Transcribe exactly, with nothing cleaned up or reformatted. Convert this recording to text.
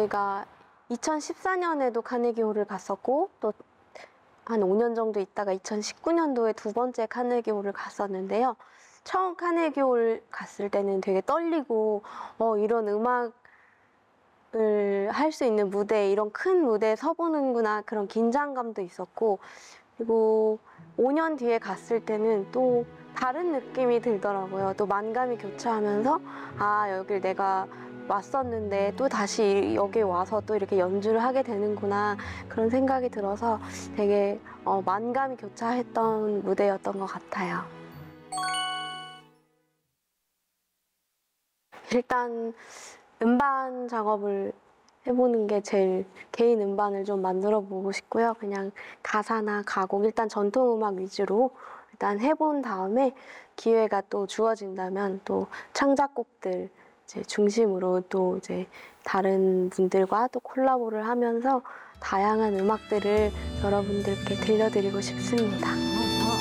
저희가 이천십사 년에도 카네기홀을 갔었고 또 한 오 년 정도 있다가 이천십구 년도에 두 번째 카네기홀을 갔었는데요. 처음 카네기홀 갔을 때는 되게 떨리고 어, 이런 음악을 할 수 있는 무대, 이런 큰 무대에 서보는구나 그런 긴장감도 있었고, 그리고 오 년 뒤에 갔을 때는 또 다른 느낌이 들더라고요. 또 만감이 교차하면서 아, 여길 내가 왔었는데 또 다시 여기 와서 또 이렇게 연주를 하게 되는구나 그런 생각이 들어서 되게 어, 만감이 교차했던 무대였던 것 같아요. 일단 음반 작업을 해보는 게 제일, 개인 음반을 좀 만들어 보고 싶고요. 그냥 가사나 가곡, 일단 전통음악 위주로 일단 해본 다음에 기회가 또 주어진다면 또 창작곡들 이제 중심으로 또 이제 다른 분들과 또 콜라보를 하면서 다양한 음악들을 여러분들께 들려드리고 싶습니다.